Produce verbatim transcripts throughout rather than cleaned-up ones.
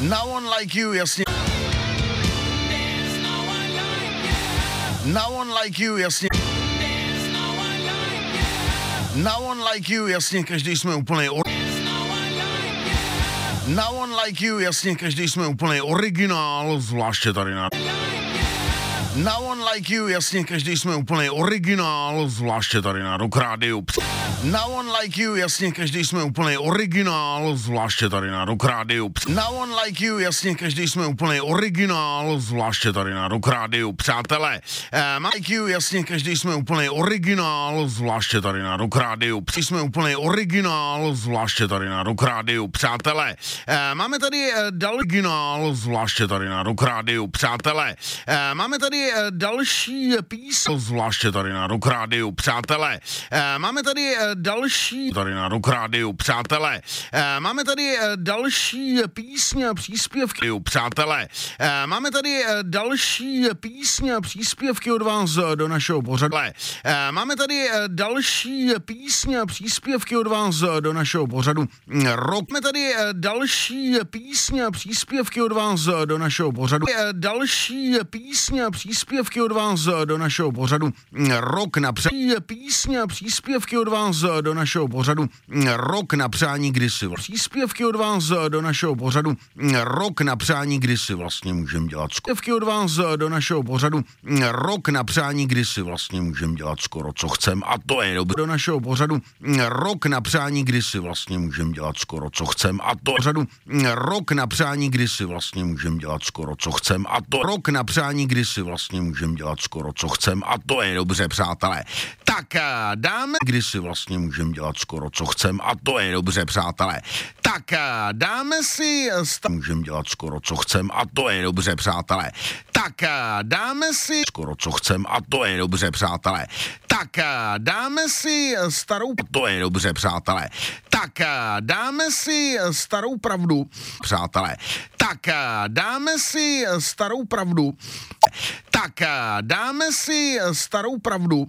No one like you, jasně. No one like you, jasně. No one like you, jasně, každý jsme úplnej or... No one like you, jasně, každý jsme úplnej originál, zvláště tady na... No one like you, jasně, každý jsme úplnej originál, zvláště tady na Rock Rádiu. No one like you, jasně, každý jsme úplnej originál, zvláště tady na Rock Rádiu. No one like you, jasně, každý jsme úplnej originál, zvláště tady na Rock Rádiu. Přátelé, um, like you, jasně, každý jsme úplnej originál, zvláště tady na Rock Rádiu. Při jsme úplnej originál, zvláště tady na Rock Rádiu. Přátelé, um, máme tady uh, další originál, zvláště tady na Rock Rádiu. Přátelé, um, máme tady uh, další písně, zvláště tady na Rock Rádiu. Přátelé, um, máme tady uh, další tady na Rock Rádiu. Přátelé, um, máme tady uh, další písně a příspěvky. Přátelé, um, máme tady uh, další písně a příspěvky od vás do našeho pořadu. Um, máme tady uh, další písně a příspěvky od vás do našeho pořadu. Rock. Máme tady uh, další písně a příspěvky od vás do našeho pořadu. Uh, další písně a příspěvky od vás do našeho pořadu. Rok na přání písně a příspěvky od vás do našeho pořadu. Rok na přání kdysi. Příspěvky od vás do našeho pořadu. Rok na přání kdysi vlastně můžeme dělat. Příspěvky od vás do našeho pořadu. Rok na přání kdysi vlastně můžeme dělat skoro co chcem a to je dobře. Do našeho pořadu. Rok na přání kdysi vlastně můžeme dělat skoro co chcem a to pořadu. Rok na přání kdysi vlastně můžeme dělat skoro co chcem a to rok na přání kdysi vlastně můžeme dělat skoro co chcem a to je dobře, přátelé. Tak dáme kdysi vlastně můžeme dělat skoro co chcem a to je dobře, přátelé. Tak dáme si sta- můžeme dělat skoro co chcem a to je dobře, přátelé. Tak dáme si skoro co chcem a to je dobře, přátelé. Tak dáme si starou to je dobře, přátelé. Tak dáme si starou pravdu, přátelé. Tak dáme si starou pravdu. Tak dáme si starou pravdu.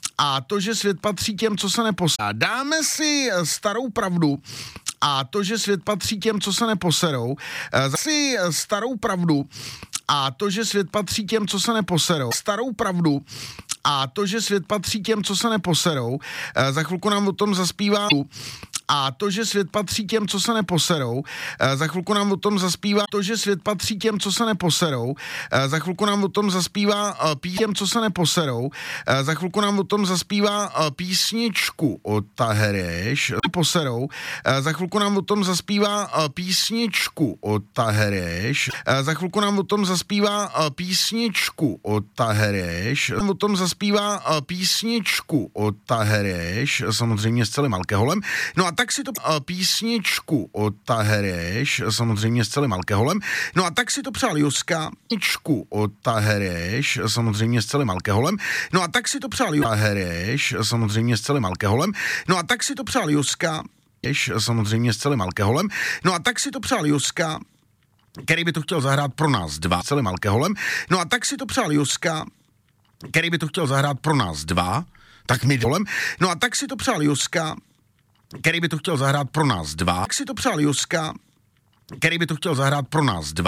A to, že svět patří těm, co se neposerou. Dáme si starou pravdu. A to, že svět patří těm, co se neposerou. Si starou pravdu. A to, že svět patří těm, co se neposerou. Starou pravdu. A to, že svět patří těm, co se neposerou. Za chvilku nám o tom zaspívá. A to, že svět patří těm, co se neposerou. Za chvilku nám o tom zaspívá. To, že svět patří těm, co se neposerou. Za chvilku nám o tom zaspívá těm, co se neposerou. Za chvilku nám o tom zaspívá písničku od Tahereš. Poserou. Za chvilku nám o tom zaspívá písničku od Tahereš. Za chvilku nám o tom zaspívá písničku od Tahereš. O tom zaspívá písničku od Tahereš. Samozřejmě s celým alkoholem. No a tak si to uh, písničku od Tahereš, samozřejmě s celým alkoholem. No a tak si to přál Joska, písničku od Tahereš, samozřejmě s celým alkoholem. No a tak si to přál Tahereš, samozřejmě s celým alkoholem. No a tak si to přál Joska, samozřejmě s celým alkoholem. No a tak si to přál Joska, který by to chtěl zahrát pro nás dva, s celým alkoholem. No a tak si to přál Joska, který by to chtěl zahrát pro nás dva, tak mi dolem. No a tak si to přál Joska, který by to chtěl zahrát pro nás dva. Tak si to přál Joska, který by to chtěl zahrát pro nás dva.